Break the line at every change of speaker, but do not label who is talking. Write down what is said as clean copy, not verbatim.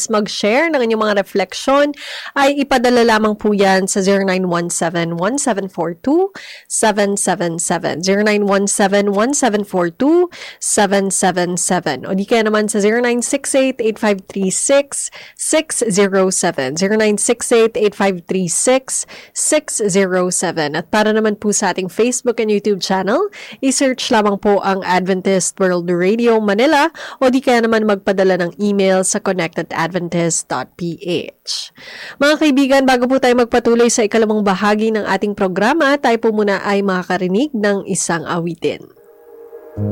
nais mag-share ng inyong mga refleksyon, ay ipadala lamang po yan sa 0917-1742-777. 0917-1742-777. O di kaya naman sa 0968-8536-607. 0968-8536-607. At para naman po sa ating Facebook and YouTube channel, i-search lamang po ang Adventist World Radio Manila o di kaya naman magpadala ng email sa connectedadventist.ph. Mga kaibigan, bago po tayo magpatuloy sa ikalawang bahagi ng ating programa, tayo po muna ay makakarinig ng isang awitin.